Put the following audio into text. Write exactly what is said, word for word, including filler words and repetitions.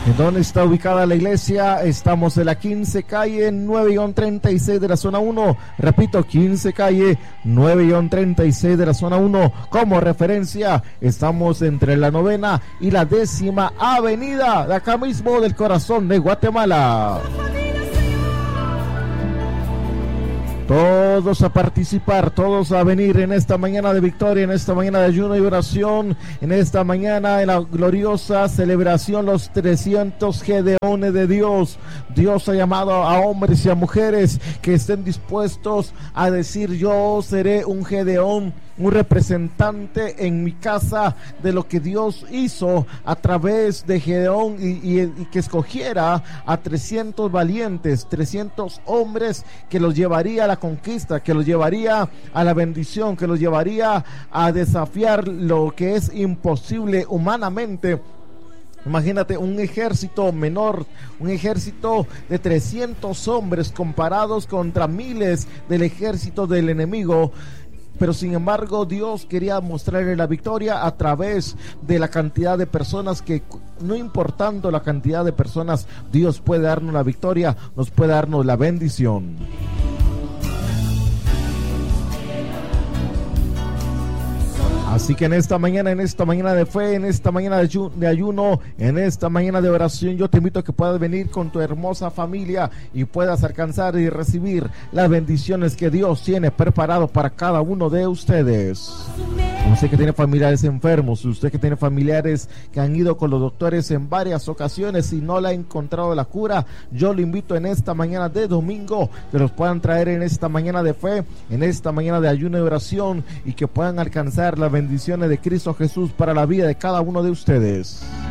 ¿En dónde está ubicada la iglesia? Estamos en la quince calle nueve treinta y seis de la zona uno. Repito, quince calle nueve treinta y seis de la zona uno. Como referencia, estamos entre la novena y la décima avenida de acá mismo del corazón de Guatemala. Todos a participar, todos a venir en esta mañana de victoria, en esta mañana de ayuno y oración, en esta mañana en la gloriosa celebración, los trescientos Gedeones de Dios. Dios ha llamado a hombres y a mujeres que estén dispuestos a decir: yo seré un Gedeón, un representante en mi casa de lo que Dios hizo a través de Gedeón, y, y, y que escogiera a trescientos valientes, trescientos hombres que los llevaría a la conquista, que los llevaría a la bendición, que los llevaría a desafiar lo que es imposible humanamente. Imagínate un ejército menor, un ejército de trescientos hombres comparados contra miles del ejército del enemigo. Pero sin embargo Dios quería mostrarle la victoria a través de la cantidad de personas que, no importando la cantidad de personas, Dios puede darnos la victoria, nos puede darnos la bendición. Así que en esta mañana, en esta mañana de fe, en esta mañana de, ayu- de ayuno, en esta mañana de oración, yo te invito a que puedas venir con tu hermosa familia y puedas alcanzar y recibir las bendiciones que Dios tiene preparado para cada uno de ustedes. Usted que tiene familiares enfermos, usted que tiene familiares que han ido con los doctores en varias ocasiones y no le ha encontrado la cura, yo lo invito en esta mañana de domingo que los puedan traer en esta mañana de fe, en esta mañana de ayuno y oración, y que puedan alcanzar las bendiciones de Cristo Jesús para la vida de cada uno de ustedes.